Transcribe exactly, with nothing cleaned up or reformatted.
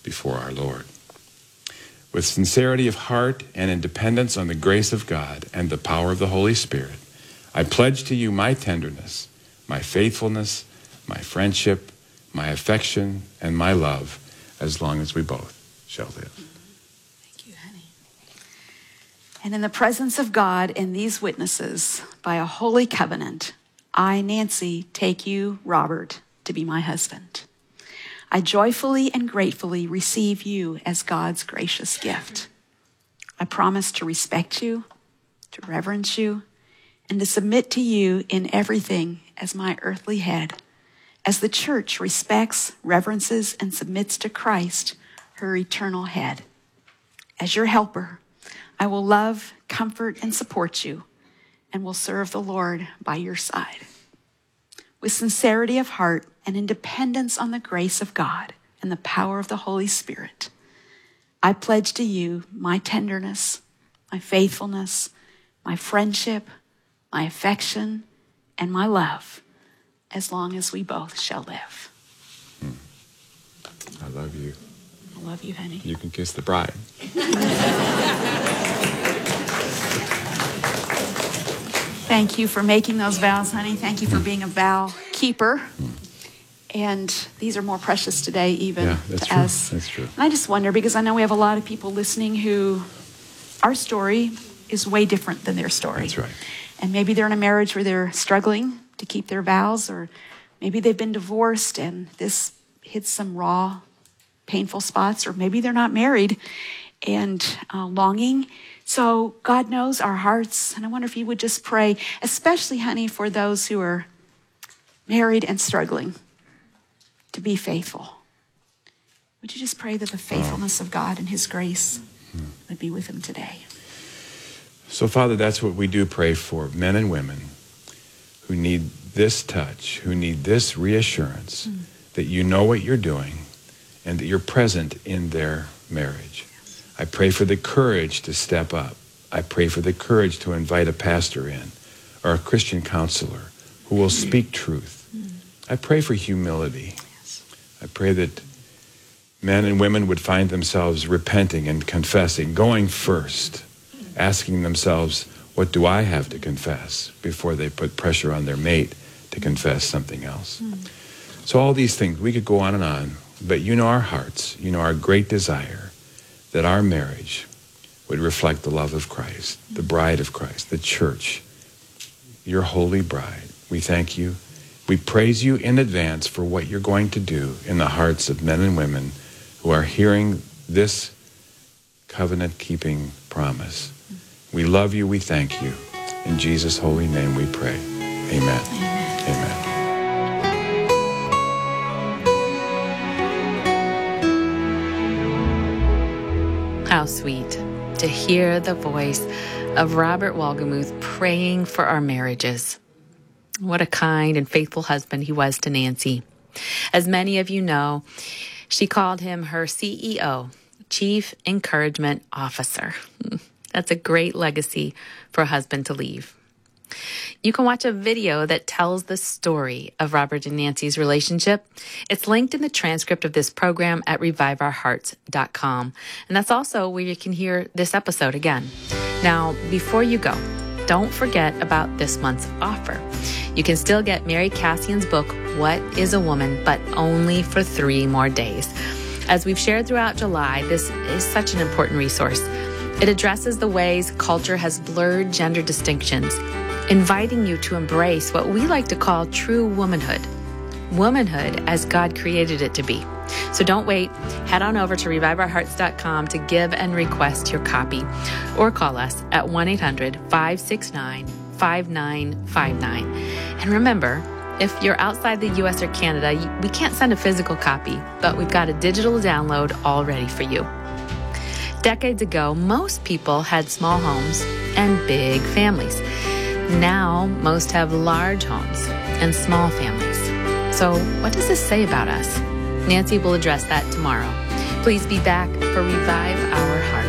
before our Lord. With sincerity of heart and in dependence on the grace of God and the power of the Holy Spirit, I pledge to you my tenderness, my faithfulness, my friendship, my affection, and my love, as long as we both shall live. Thank you, honey. And in the presence of God and these witnesses, by a holy covenant, I, Nancy, take you, Robert, to be my husband. I joyfully and gratefully receive you as God's gracious gift. I promise to respect you, to reverence you, and to submit to you in everything as my earthly head, as the church respects, reverences, and submits to Christ, her eternal head. As your helper, I will love, comfort, and support you, and will serve the Lord by your side. With sincerity of heart and in dependence on the grace of God and the power of the Holy Spirit, I pledge to you my tenderness, my faithfulness, my friendship, my affection, and my love, as long as we both shall live. Hmm. I love you. I love you, honey. You can kiss the bride. Thank you for making those vows, honey. Thank you for being a vow keeper. Hmm. And these are more precious today, even yeah, that's to true. us. That's true. And I just wonder, because I know we have a lot of people listening who, our story is way different than their story. That's right. And maybe they're in a marriage where they're struggling to keep their vows, or maybe they've been divorced and this hits some raw, painful spots, or maybe they're not married and uh, longing. So God knows our hearts, and I wonder if you would just pray, especially, honey, for those who are married and struggling, to be faithful. Would you just pray that the faithfulness of God and his grace would be with them today? So, Father, that's what we do pray for, men and women who need this touch, who need this reassurance mm. that you know what you're doing and that you're present in their marriage. Yes. I pray for the courage to step up. I pray for the courage to invite a pastor in or a Christian counselor who will mm. speak truth. Mm. I pray for humility. Yes. I pray that men and women would find themselves repenting and confessing, going first, asking themselves, what do I have to confess, before they put pressure on their mate to confess something else. Mm. So all these things, we could go on and on, but you know our hearts, you know our great desire that our marriage would reflect the love of Christ, mm. the bride of Christ, the church, your holy bride. We thank you. We praise you in advance for what you're going to do in the hearts of men and women who are hearing this covenant-keeping promise. We love you, we thank you. In Jesus' holy name we pray. Amen. Amen. Amen. How sweet to hear the voice of Robert Wolgemuth praying for our marriages. What a kind and faithful husband he was to Nancy. As many of you know, she called him her C E O, Chief Encouragement Officer. That's a great legacy for a husband to leave. You can watch a video that tells the story of Robert and Nancy's relationship. It's linked in the transcript of this program at revive our hearts dot com. And that's also where you can hear this episode again. Now, before you go, don't forget about this month's offer. You can still get Mary Cassian's book, What is a Woman, but only for three more days. As we've shared throughout July, this is such an important resource. It addresses the ways culture has blurred gender distinctions, inviting you to embrace what we like to call true womanhood. Womanhood as God created it to be. So don't wait. Head on over to revive our hearts dot com to give and request your copy, or call us at one eight hundred five six nine five nine five nine. And remember, if you're outside the U S or Canada, we can't send a physical copy, but we've got a digital download all ready for you. Decades ago, most people had small homes and big families. Now, most have large homes and small families. So what does this say about us? Nancy will address that tomorrow. Please be back for Revive Our Hearts.